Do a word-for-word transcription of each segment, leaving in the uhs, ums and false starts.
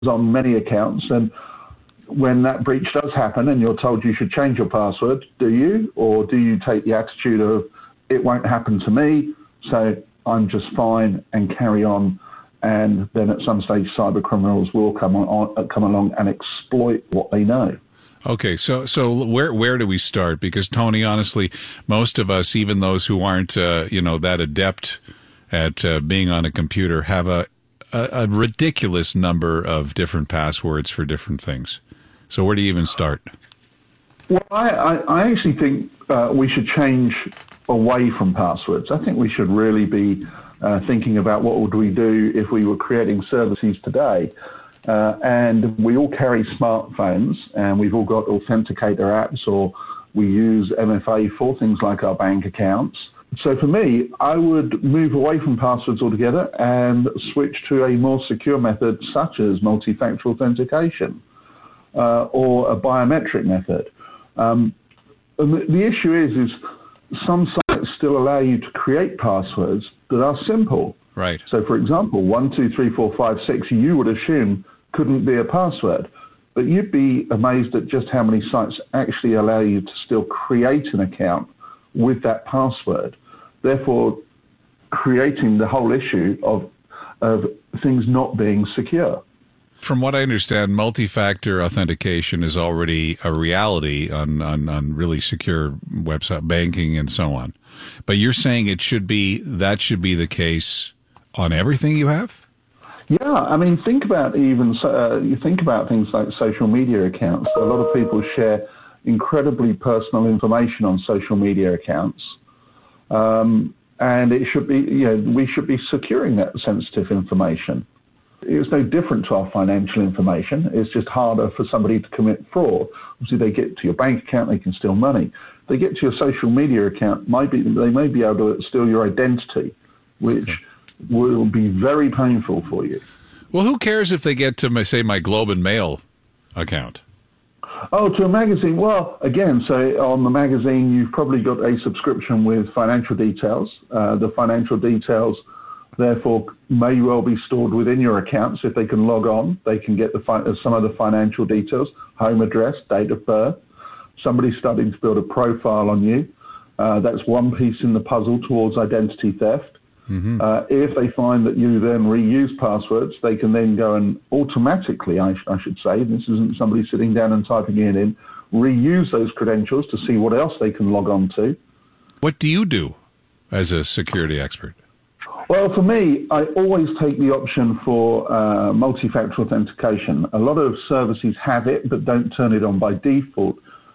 on many accounts, and when that breach does happen and you're told you should change your password, do you? Or do you take the attitude of, it won't happen to me, so I'm just fine, and carry on? And then at some stage, cyber criminals will come on, come along and exploit what they know. Okay, so so where where do we start? Because, Tony, honestly, most of us, even those who aren't uh, you know that adept at uh, being on a computer, have a, a a ridiculous number of different passwords for different things. So where do you even start? Well, I, I, I actually think uh, we should change away from passwords. I think we should really be uh, thinking about what would we do if we were creating services today. Uh, and we all carry smartphones, and we've all got authenticator apps, or we use M F A for things like our bank accounts. So for me, I would move away from passwords altogether and switch to a more secure method such as multi-factor authentication uh, or a biometric method. Um, and the, the issue is, is some sites still allow you to create passwords that are simple. Right. So, for example, one, two, three, four, five, six, you would assume couldn't be a password. But you'd be amazed at just how many sites actually allow you to still create an account with that password, therefore creating the whole issue of, of things not being secure. From what I understand, multi-factor authentication is already a reality on, on, on really secure website banking and so on. But you're saying it should be, that should be the case on everything you have? Yeah, I mean, think about even, uh, you think about things like social media accounts. A lot of people share incredibly personal information on social media accounts. Um, and it should be, you know, we should be securing that sensitive information. It's no different to our financial information. It's just harder for somebody to commit fraud. Obviously, they get to your bank account, they can steal money. They get to your social media account, might be, they may be able to steal your identity, which will be very painful for you. Well, who cares if they get to, say, my Globe and Mail account? Oh, to a magazine. Well, again, so on the magazine, you've probably got a subscription with financial details. Uh, the financial details, therefore, may well be stored within your accounts. If they can log on, they can get the fi- some of the financial details, home address, date of birth. Somebody's starting to build a profile on you. Uh, that's one piece in the puzzle towards identity theft. Mm-hmm. Uh, if they find that you then reuse passwords, they can then go and automatically, I, sh- I should say, this isn't somebody sitting down and typing it in, reuse those credentials to see what else they can log on to. What do you do as a security expert? Well, for me, I always take the option for uh, multi-factor authentication. A lot of services have it, but don't turn it on by default.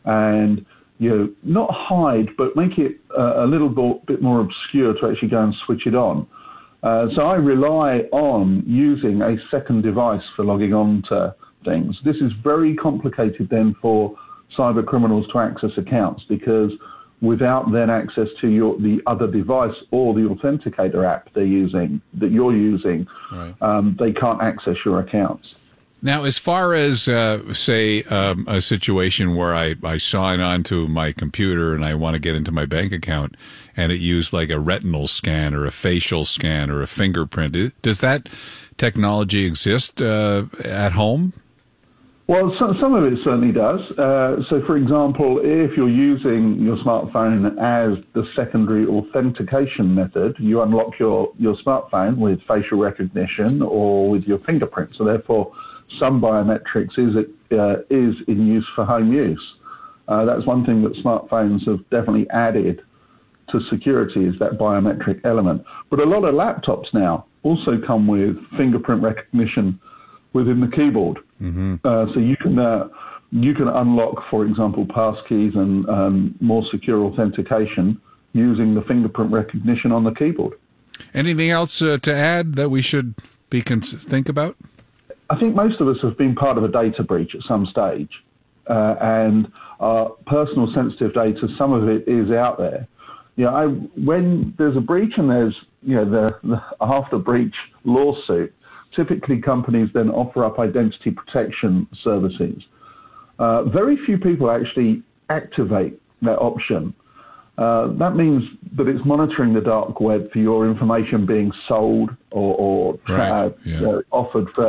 And you know, not hide, but make it uh, a little bit more obscure to actually go and switch it on. Uh, so I rely on using a second device for logging on to things. This is very complicated then for cyber criminals to access accounts, because without then access to your the other device or the authenticator app they're using, that you're using, right. um, they can't access your accounts. Now, as far as, uh, say, um, a situation where I, I sign on to my computer and I want to get into my bank account and it used like a retinal scan or a facial scan or a fingerprint, does that technology exist uh, at home? Well, so, some of it certainly does. Uh, so, for example, if you're using your smartphone as the secondary authentication method, you unlock your, your smartphone with facial recognition or with your fingerprint. So, therefore, some biometrics is uh, is in use for home use. Uh, that's one thing that smartphones have definitely added to security, is that biometric element. But a lot of laptops now also come with fingerprint recognition within the keyboard. Mm-hmm. Uh, so you can uh, you can unlock, for example, passkeys and um, more secure authentication using the fingerprint recognition on the keyboard. Anything else uh, to add that we should be cons- think about? I think most of us have been part of a data breach at some stage, uh, and our personal sensitive data, some of it is out there. You know, I, when there's a breach and there's, you know, the, the after breach lawsuit, typically companies then offer up identity protection services. Uh, very few people actually activate that option. Uh, that means that it's monitoring the dark web for your information being sold or, or right. uh, yeah. uh, offered for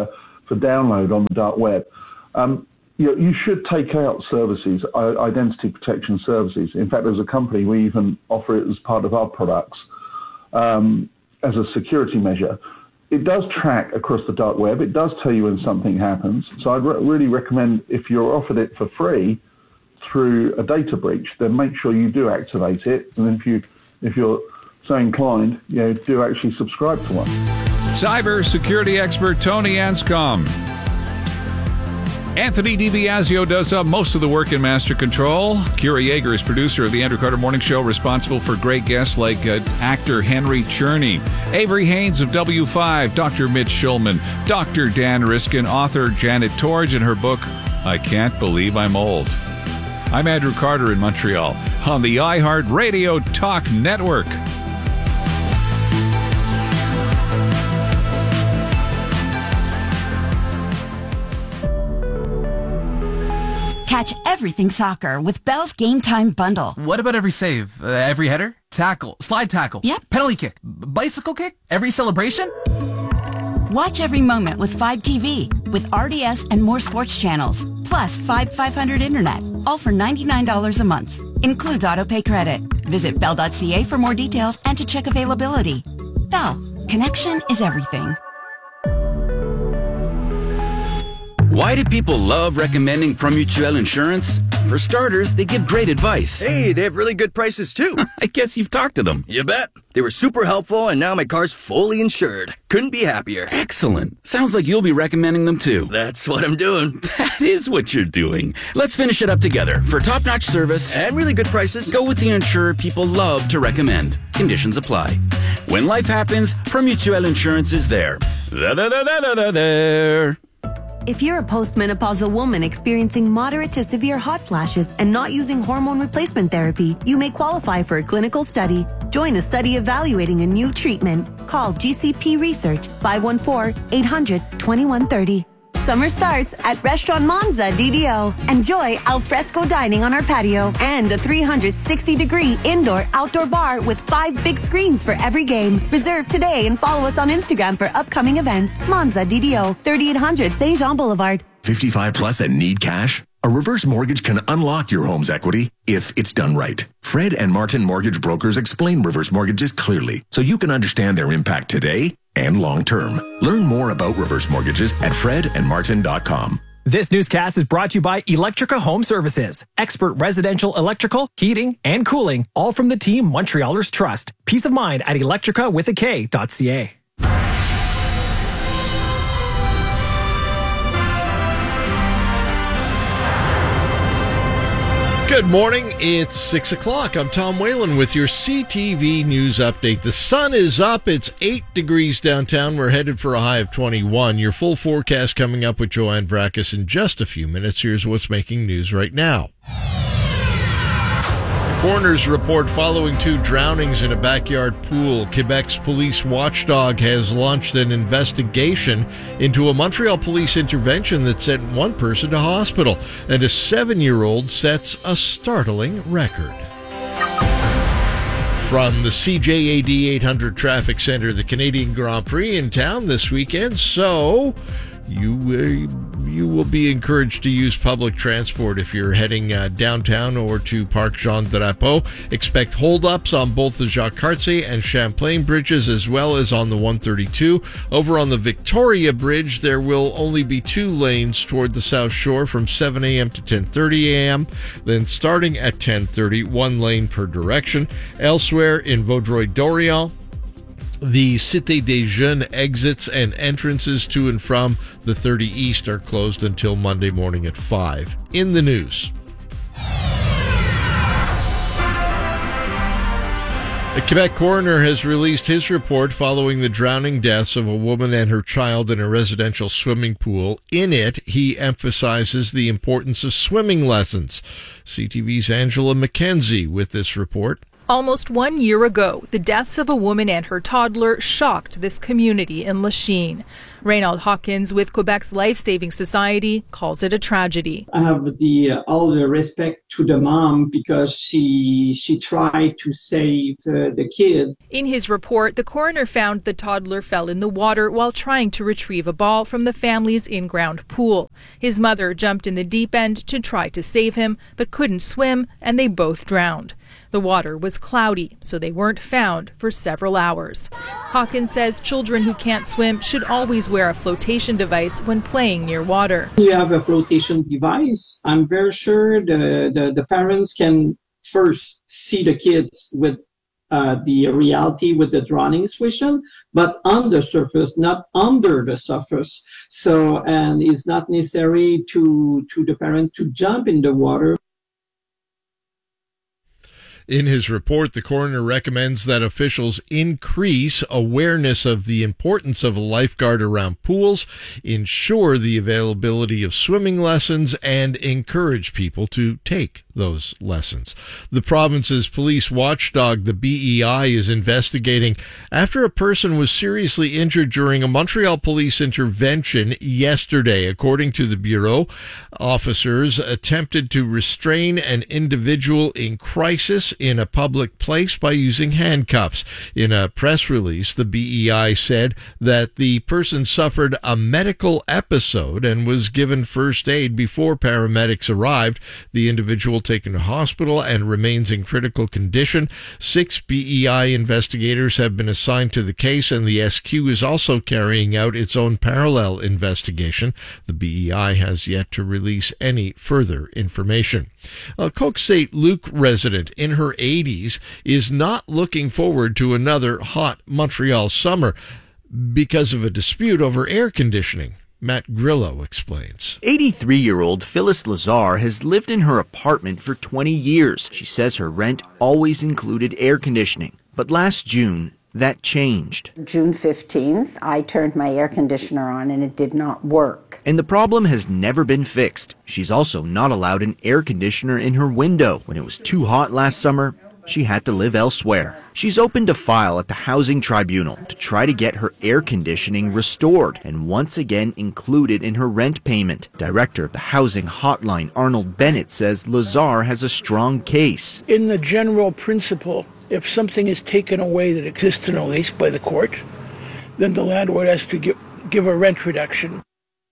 for download on the dark web. Um, you, you should take out services, identity protection services. In fact, as a company, we even offer it as part of our products um, as a security measure. It does track across the dark web. It does tell you when something happens. So I'd re- really recommend, if you're offered it for free through a data breach, then make sure you do activate it. And if you, if you're so inclined, you know, do actually subscribe to one. Cyber security expert Tony Anscombe. Anthony DiBiasio does uh, most of the work in Master Control. Kira Yeager is producer of the Andrew Carter Morning Show, responsible for great guests like uh, actor Henry Czerny, Avery Haynes of W five, Doctor Mitch Schulman, Doctor Dan Riskin, author Janet Torge in her book, I Can't Believe I'm Old. I'm Andrew Carter in Montreal on the iHeart Radio Talk Network. Catch everything soccer with Bell's Game Time Bundle. What about every save? Uh, every header? Tackle? Slide tackle? Yep. Penalty kick? B- bicycle kick? Every celebration? Watch every moment with five T V with R D S and more sports channels. Plus five five hundred internet. All for ninety-nine dollars a month. Includes autopay credit. Visit bell dot c a for more details and to check availability. Bell. Connection is everything. Why do people love recommending Promutuel Insurance? For starters, they give great advice. Hey, they have really good prices too. I guess you've talked to them. You bet. They were super helpful, and now my car's fully insured. Couldn't be happier. Excellent. Sounds like you'll be recommending them too. That's what I'm doing. That is what you're doing. Let's finish it up together. For top-notch service and really good prices, go with the insurer people love to recommend. Conditions apply. When life happens, Promutuel Insurance is there. There. If you're a postmenopausal woman experiencing moderate to severe hot flashes and not using hormone replacement therapy, you may qualify for a clinical study. Join a study evaluating a new treatment. Call G C P Research five one four, eight hundred, twenty-one thirty. Summer starts at Restaurant Monza D D O. Enjoy al fresco dining on our patio and a three hundred sixty degree indoor-outdoor bar with five big screens for every game. Reserve today and follow us on Instagram for upcoming events. Monza D D O, thirty-eight hundred Saint Jean Boulevard. fifty-five plus and need cash? A reverse mortgage can unlock your home's equity if it's done right. Fred and Martin Mortgage Brokers explain reverse mortgages clearly so you can understand their impact today and long term. Learn more about reverse mortgages at fred and martin dot com. This newscast is brought to you by Electrica Home Services. Expert residential electrical, heating, and cooling, all from the team Montrealers trust. Peace of mind at electrica with a K dot C A. Good morning. It's six o'clock. I'm Tom Whalen with your C T V News Update. The sun is up. It's eight degrees downtown. We're headed for a high of twenty-one. Your full forecast coming up with Joanne Vracus in just a few minutes. Here's what's making news right now. Coroner's report following two drownings in a backyard pool. Quebec's police watchdog has launched an investigation into a Montreal police intervention that sent one person to hospital, and a seven-year-old sets a startling record. From the C J A D eight hundred Traffic Center, the Canadian Grand Prix in town this weekend, so you uh, you will be encouraged to use public transport if you're heading uh, downtown or to Parc Jean Drapeau. Expect holdups on both the Jacques Cartier and Champlain bridges, as well as on the one thirty-two. Over on the Victoria Bridge, there will only be two lanes toward the South Shore from seven a.m. to ten thirty a.m. Then starting at ten thirty, one lane per direction. Elsewhere in Vaudreuil-Dorion, the Cité des Jeunes exits and entrances to and from the thirty East are closed until Monday morning at five. In the news, the Quebec coroner has released his report following the drowning deaths of a woman and her child in a residential swimming pool. In it, he emphasizes the importance of swimming lessons. C T V's Angela McKenzie with this report. Almost one year ago, the deaths of a woman and her toddler shocked this community in Lachine. Reynald Hawkins with Quebec's Life Saving Society calls it a tragedy. I have the uh, all the respect to the mom because she she tried to save uh, the kid. In his report, the coroner found the toddler fell in the water while trying to retrieve a ball from the family's in-ground pool. His mother jumped in the deep end to try to save him, but couldn't swim, and they both drowned. The water was cloudy, so they weren't found for several hours. Hawkins says children who can't swim should always wear a flotation device when playing near water. You have a flotation device. I'm very sure the, the, the parents can first see the kids with uh, the reality with the drowning situation, but on the surface, not under the surface. So, and it's not necessary to, to the parent to jump in the water. In his report, the coroner recommends that officials increase awareness of the importance of a lifeguard around pools, ensure the availability of swimming lessons, and encourage people to take those lessons. The province's police watchdog, the B E I, is investigating after a person was seriously injured during a Montreal police intervention yesterday. According to the Bureau, officers attempted to restrain an individual in crisis in a public place by using handcuffs. In a press release, the B E I said that the person suffered a medical episode and was given first aid before paramedics arrived. The individual taken to hospital and remains in critical condition. Six B E I investigators have been assigned to the case, and the S Q is also carrying out its own parallel investigation. The B E I has yet to release any further information. A Coke Saint Luc resident in her eighties is not looking forward to another hot Montreal summer because of a dispute over air conditioning. Matt Grillo explains. eighty-three-year-old Phyllis Lazar has lived in her apartment for twenty years. She says her rent always included air conditioning. But last June, that changed. June fifteenth, I turned my air conditioner on and it did not work. And the problem has never been fixed. She's also not allowed an air conditioner in her window. When it was too hot last summer, she had to live elsewhere. She's opened a file at the Housing Tribunal to try to get her air conditioning restored and once again included in her rent payment. Director of the Housing Hotline, Arnold Bennett, says Lazar has a strong case. In the general principle, if something is taken away that exists in a lease by the court, then the landlord has to give, give a rent reduction.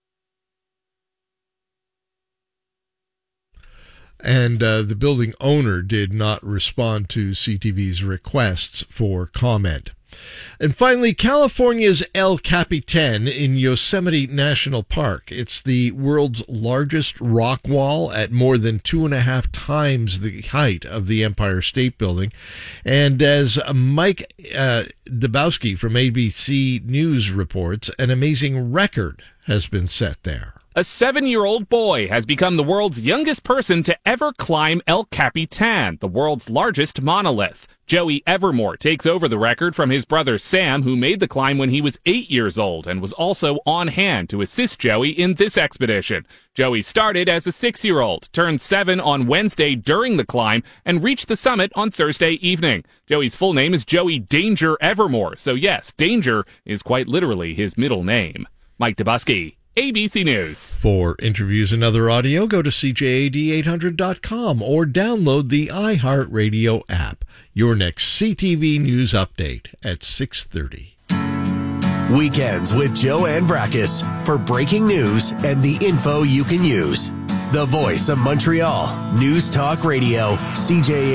And uh, the building owner did not respond to C T V's requests for comment. And finally, California's El Capitan in Yosemite National Park. It's the world's largest rock wall at more than two and a half times the height of the Empire State Building. And as Mike uh, Dabowski from A B C News reports, an amazing record has been set there. A seven-year-old boy has become the world's youngest person to ever climb El Capitan, the world's largest monolith. Joey Evermore takes over the record from his brother Sam, who made the climb when he was eight years old and was also on hand to assist Joey in this expedition. Joey started as a six-year-old, turned seven on Wednesday during the climb, and reached the summit on Thursday evening. Joey's full name is Joey Danger Evermore, so yes, Danger is quite literally his middle name. Mike Dabowski, A B C News. For interviews and other audio, go to C J A D eight hundred dot com or download the iHeartRadio app. Your next C T V News update at six thirty. Weekends with Joanne Brackus for breaking news and the info you can use. The voice of Montreal, News Talk Radio, C J A